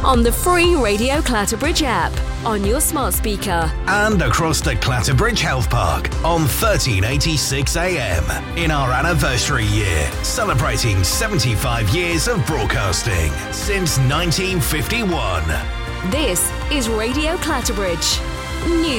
on the free Radio Clatterbridge app, on your smart speaker, and across the Clatterbridge Health Park on 1386 AM in our anniversary year, celebrating 75 years of broadcasting since 1951. This is Radio Clatterbridge. News.